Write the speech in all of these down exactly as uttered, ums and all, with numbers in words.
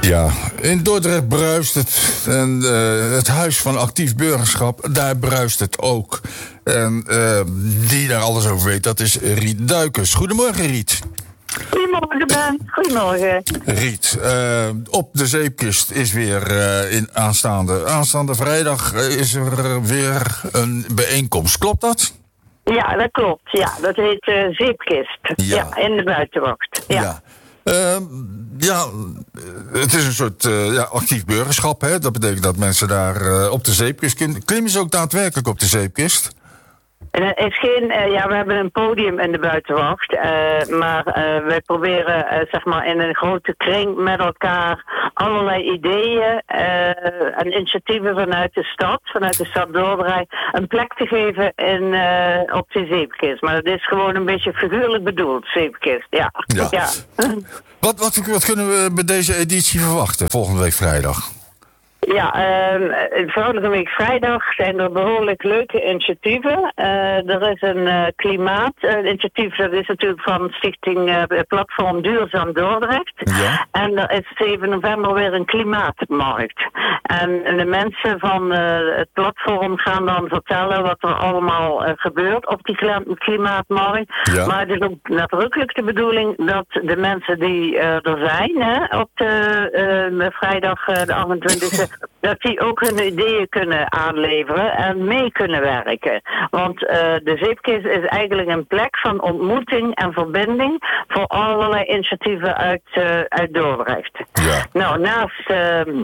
Ja, in Dordrecht bruist het. En uh, het Huis van Actief Burgerschap, daar bruist het ook. En uh, die daar alles over weet, dat is Riet Duikers. Goedemorgen, Riet. Goedemorgen, Ben. Goedemorgen. Riet, uh, op de zeepkist is weer uh, in aanstaande. Aanstaande vrijdag uh, is er weer een bijeenkomst. Klopt dat? Ja, dat klopt. Ja, dat heet uh, Zeepkist. Ja. ja, in de buitenwacht. Ja. ja. Uh, ja, het is een soort uh, ja, actief burgerschap. Hè? Dat betekent dat mensen daar uh, op de zeepkist kunnen. Klimmen ze ook daadwerkelijk op de zeepkist? Er is geen, uh, ja, we hebben een podium in de buitenwacht, uh, maar uh, wij proberen uh, zeg maar in een grote kring met elkaar allerlei ideeën uh, en initiatieven vanuit de stad, vanuit de stad Dordrecht, een plek te geven in, uh, op de zeepkist. Maar dat is gewoon een beetje figuurlijk bedoeld, zeepkist, ja. ja. ja. Wat, wat, wat kunnen we bij deze editie verwachten volgende week vrijdag? Ja, uh, Vrouwelijke Week Vrijdag zijn er behoorlijk leuke initiatieven. Uh, er is een uh, klimaatinitiatief, uh, dat is natuurlijk van Stichting uh, Platform Duurzaam Dordrecht. Ja. En er is zeven november weer een klimaatmarkt. En, en de mensen van uh, het platform gaan dan vertellen wat er allemaal uh, gebeurt op die klimaatmarkt. Ja. Maar het is ook nadrukkelijk de bedoeling dat de mensen die uh, er zijn hè, op de uh, vrijdag uh, de achtentwintigste dat die ook hun ideeën kunnen aanleveren en mee kunnen werken. Want uh, de zeepkist is eigenlijk een plek van ontmoeting en verbinding voor allerlei initiatieven uit, uh, uit Dordrecht. Ja. Nou, naast Uh,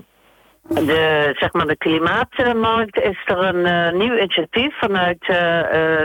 De, zeg maar de klimaatmarkt is er een uh, nieuw initiatief vanuit uh,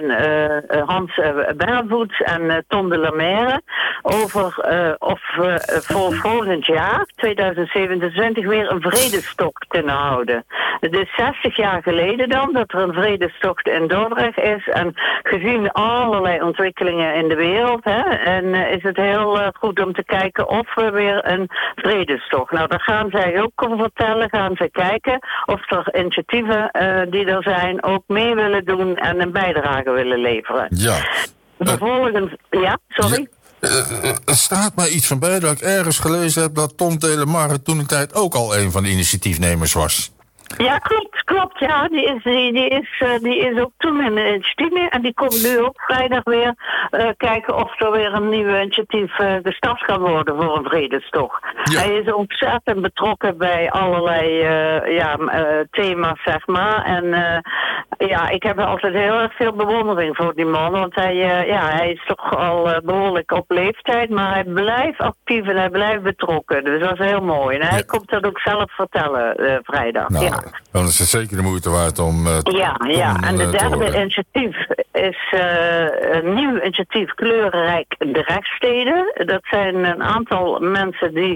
uh, Hans uh, Bervoets en uh, Tom de Lamere over uh, of we uh, voor volgend jaar, tweeduizend zevenentwintig, weer een vredestocht kunnen houden. Het is zestig jaar geleden dan dat er een vredestocht in Dordrecht is en gezien allerlei ontwikkelingen in de wereld hè, en uh, is het heel uh, goed om te kijken of we weer een vredestocht. Nou, daar gaan zij ook over vertellen, gaan ze kijken of er initiatieven uh, die er zijn ook mee willen doen en een bijdrage willen leveren. Ja. Vervolgens, uh, ja, sorry. Ja, uh, er staat mij iets van bij dat ik ergens gelezen heb dat Tom Telemare toen een tijd ook al een van de initiatiefnemers was. Ja, klopt, klopt. Ja, die is, die, die is, uh, die is ook toen in de initiatief en die komt nu ook vrijdag weer uh, kijken of er weer een nieuw initiatief uh, gestart kan worden voor een vredestocht. Ja. Hij is ontzettend betrokken bij allerlei uh, ja, uh, thema's, zeg maar. En uh, ja, ik heb altijd heel erg veel bewondering voor die man, want hij, uh, ja, hij is toch al uh, behoorlijk op leeftijd, maar hij blijft actief en hij blijft betrokken. Dus dat is heel mooi. En hij ja. komt dat ook zelf vertellen uh, vrijdag. Nou. Ja. Dan is het zeker de moeite waard om uh, te Ja, ja. en de derde initiatief is uh, een nieuw initiatief Kleurrijk Drechtsteden. Dat zijn een aantal mensen die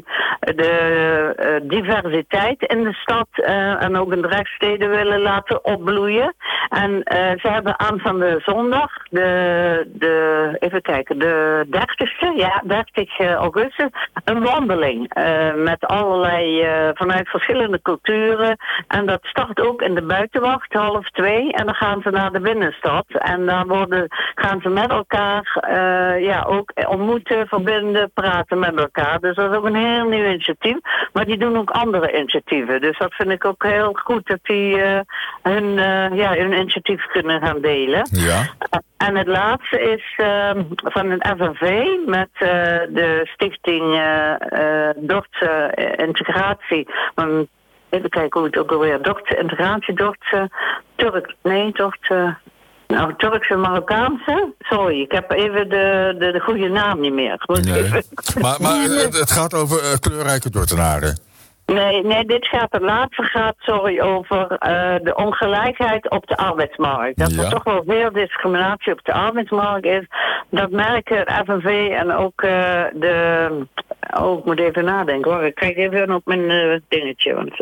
de uh, diversiteit in de stad uh, en ook in Drechtsteden willen laten opbloeien. En uh, ze hebben aanstaande zondag, de, de, even kijken, de dertigste, ja, dertig augustus, een wandeling uh, met allerlei, uh, vanuit verschillende culturen. En dat start ook in de buitenwacht, half twee. En dan gaan ze naar de binnenstad. En dan worden, gaan ze met elkaar uh, ja, ook ontmoeten, verbinden, praten met elkaar. Dus dat is ook een heel nieuw initiatief. Maar die doen ook andere initiatieven. Dus dat vind ik ook heel goed dat die uh, hun, uh, ja, hun initiatief kunnen gaan delen. Ja. Uh, en het laatste is uh, van een F N V met uh, de stichting uh, uh, Dordtse Integratie. Um, Even kijken hoe het ook alweer. Dordtse Integratie, Dordtse Turk. Nee, Dordtse. Nou, Turkse Marokkaanse. Sorry, ik heb even de, de, de goede naam niet meer. Nee. Even... Maar, maar het, het gaat over uh, kleurrijke Dordtenaren. Nee, nee, dit gaat, het laatste gaat, sorry, over uh, de ongelijkheid op de arbeidsmarkt. Dat ja. er toch wel veel discriminatie op de arbeidsmarkt is. Dat merken het F N V en ook uh, de... Oh, ik moet even nadenken hoor. Ik kijk even op mijn uh, dingetje. Want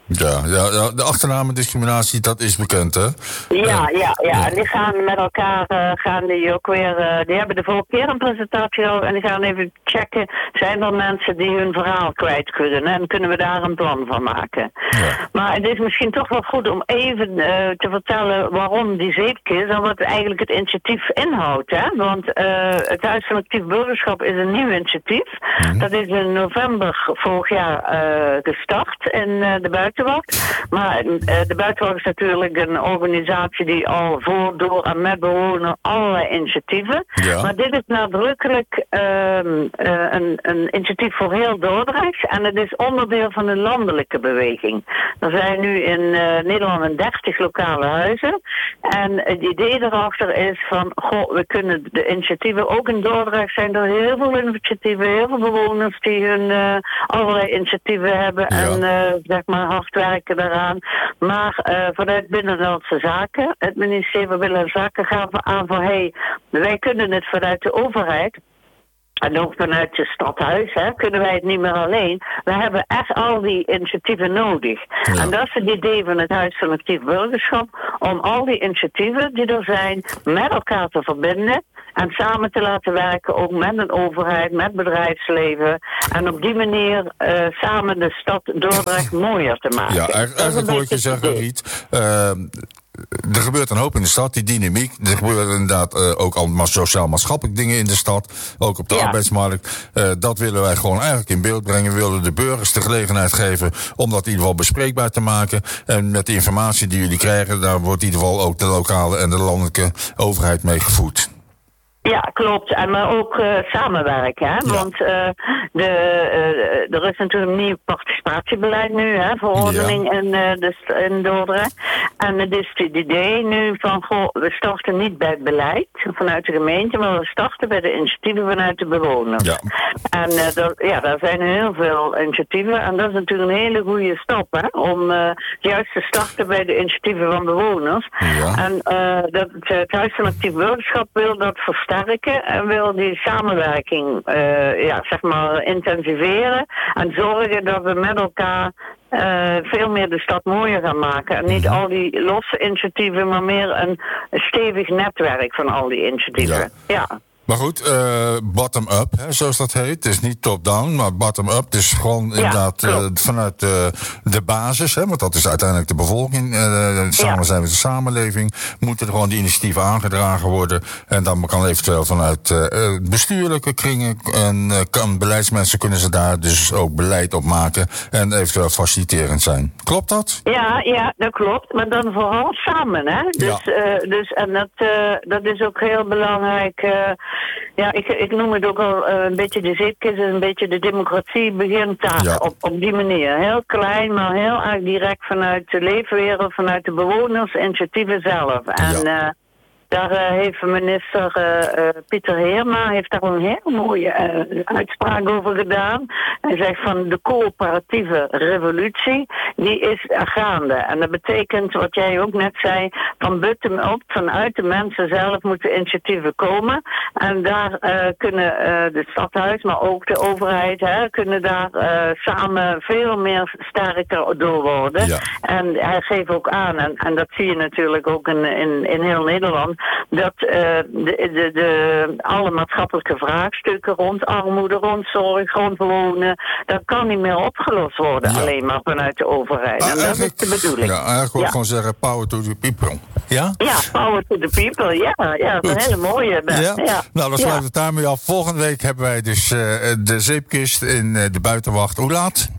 Ja, ja, de achternamendiscriminatie, dat is bekend, hè? Ja, ja, ja. En die gaan met elkaar, uh, gaan die ook weer, uh, die hebben de vorige keer een presentatie al en die gaan even checken, zijn er mensen die hun verhaal kwijt kunnen en kunnen we daar een plan van maken. Ja. Maar het is misschien toch wel goed om even uh, te vertellen waarom die zeepkist en wat eigenlijk het initiatief inhoudt, hè? Want uh, het Huis van Actief Burgerschap is een nieuw initiatief. Mm-hmm. Dat is in november vorig jaar uh, gestart in uh, de buitenwacht. Maar uh, de buitenwacht is natuurlijk een organisatie die al voor, door en met bewoners allerlei initiatieven. Ja. Maar dit is nadrukkelijk uh, uh, een, een initiatief voor heel Dordrecht. En het is onderdeel van een landelijke beweging. Er zijn nu in uh, Nederland dertig lokale huizen. En het idee erachter is van, goh, we kunnen de initiatieven, ook in Dordrecht zijn er heel veel initiatieven, heel veel bewoners die hun uh, allerlei initiatieven hebben ja. en uh, zeg maar hard werken daaraan. Maar uh, vanuit Binnenlandse Zaken, het ministerie van Binnenlandse Zaken gaven aan van, hey, wij kunnen het vanuit de overheid en ook vanuit het stadhuis, hè, kunnen wij het niet meer alleen. We hebben echt al die initiatieven nodig. Ja. En dat is het idee van het Huis van Actief Burgerschap, om al die initiatieven die er zijn met elkaar te verbinden en samen te laten werken, ook met een overheid, met bedrijfsleven. En op die manier uh, samen de stad Dordrecht mooier te maken. Ja, eigenlijk hoor ik je zeggen, Riet. Uh, Er gebeurt een hoop in de stad, die dynamiek. Er gebeuren inderdaad uh, ook allemaal sociaal-maatschappelijk dingen in de stad. Ook op de ja. arbeidsmarkt. Uh, dat willen wij gewoon eigenlijk in beeld brengen. We willen de burgers de gelegenheid geven om dat in ieder geval bespreekbaar te maken. En met de informatie die jullie krijgen, daar wordt in ieder geval ook de lokale en de landelijke overheid mee gevoed. Ja, klopt. En maar ook uh, samenwerken, hè? Ja. Want uh, de, uh, er is natuurlijk een nieuw participatiebeleid nu, hè? Verordening ja. in, uh, de, in Dordrecht. En het is het idee nu van, goh, we starten niet bij het beleid vanuit de gemeente, maar we starten bij de initiatieven vanuit de bewoners. Ja. En uh, dat, ja, daar zijn heel veel initiatieven en dat is natuurlijk een hele goede stap, hè? Om uh, juist te starten bij de initiatieven van bewoners. Ja. En uh, dat, het Huis van Actief Burgerschap wil dat versterken. En wil die samenwerking uh, ja, zeg maar intensiveren en zorgen dat we met elkaar uh, veel meer de stad mooier gaan maken. En niet al die losse initiatieven, maar meer een, een stevig netwerk van al die initiatieven. Ja. ja. Maar goed, uh, bottom-up, hè, zoals dat heet. Het is niet top-down, maar bottom-up. Dus gewoon ja, inderdaad uh, vanuit uh, de basis, hè, want dat is uiteindelijk de bevolking. Uh, samen ja. zijn we de samenleving. Moeten er gewoon die initiatieven aangedragen worden. En dan kan eventueel vanuit uh, bestuurlijke kringen en uh, kan beleidsmensen kunnen ze daar dus ook beleid op maken. En eventueel faciliterend zijn. Klopt dat? Ja, ja, dat klopt. Maar dan vooral samen, hè. Dus, ja. uh, dus en dat, uh, dat is ook heel belangrijk. Uh, Ja, ik, ik noem het ook al uh, een beetje de zeepkist, een beetje de democratie begint daar ja. op, op die manier. Heel klein, maar heel erg direct vanuit de leefwereld, vanuit de bewoners, initiatieven zelf. En ja. uh, daar uh, heeft minister uh, uh, Pieter Heerma heeft daar een heel mooie uh, uitspraak over gedaan. Hij zegt van de coöperatieve revolutie, die is gaande. En dat betekent, wat jij ook net zei, van bottom-up, vanuit de mensen zelf moeten initiatieven komen. En daar uh, kunnen uh, de stadhuis, maar ook de overheid, hè, kunnen daar uh, samen veel meer sterker door worden. Ja. En hij geeft ook aan, en, en dat zie je natuurlijk ook in, in, in heel Nederland, dat uh, de, de, de, alle maatschappelijke vraagstukken rond armoede, rond zorg, rond wonen, dat kan niet meer opgelost worden, ja. alleen maar vanuit de overheid. Ah, en dat is de bedoeling. Ja, eigenlijk wil ik ja. gewoon zeggen, power to the people. Ja? Ja, power to the people, ja. Ja, dat is een hele mooie. Ja. Ja. Nou, dan sluit ja. het daarmee af. Volgende week hebben wij dus uh, de zeepkist in uh, de buitenwacht. Hoe laat?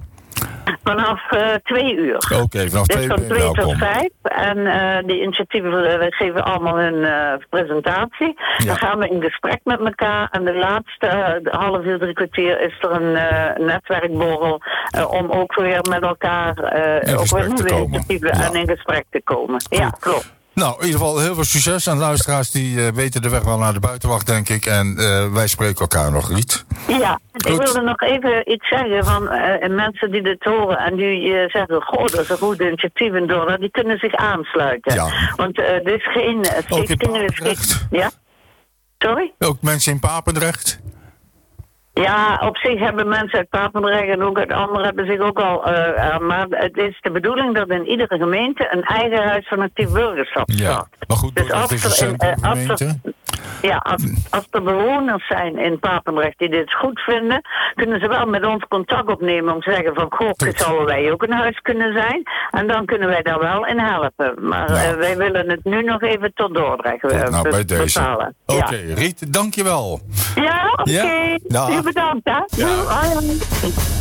Vanaf uh, twee uur. Oké, okay, vanaf twee uur. Dus van twee tot vijf. En uh, die initiatieven, we geven allemaal hun uh, presentatie. Ja. Dan gaan we in gesprek met elkaar. En de laatste uh, half uur, drie kwartier is er een uh, netwerkborrel. Uh, om ook weer met elkaar uh, ook weer nieuwe initiatieven ja. en in gesprek te komen. Goed. Ja, klopt. Nou, in ieder geval heel veel succes. En luisteraars die uh, weten de weg wel naar de buitenwacht, denk ik. En uh, wij spreken elkaar nog, Riet. Ja, goed. Ik wilde nog even iets zeggen van uh, mensen die dit horen en die uh, zeggen, goh, dat is een goed initiatief in Dordrecht, die kunnen zich aansluiten. Ja. Want uh, dit is geen uh, stichting. Ook in Papendrecht? Ja? Sorry? Ook mensen in Papendrecht? Ja, op zich hebben mensen uit Papendrecht en ook uit anderen hebben zich ook al uh, aan. Maar het is de bedoeling dat in iedere gemeente een eigen huis van actief burgerschap staat. Ja, maar goed, dus als is een er, in, uh, als gemeente. er, ja, als, als er bewoners zijn in Papendrecht die dit goed vinden, kunnen ze wel met ons contact opnemen om te zeggen van, goh, zouden wij ook een huis kunnen zijn? En dan kunnen wij daar wel in helpen. Maar nou. uh, wij willen het nu nog even tot Dordrecht uh, nou, be- bij deze. bepalen. Oké, okay, ja. Riet, dankjewel. Ja, oké. Okay. Ja? U bedankt, hè? Ja. Hoi.